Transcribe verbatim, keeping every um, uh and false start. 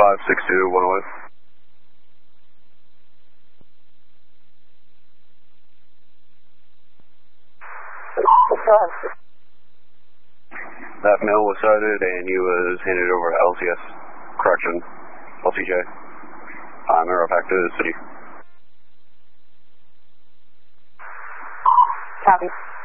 five six two one oh eight. That male was cited and he was handed over to L C S Correction, L C J. I'm arrow back to the city. Copy.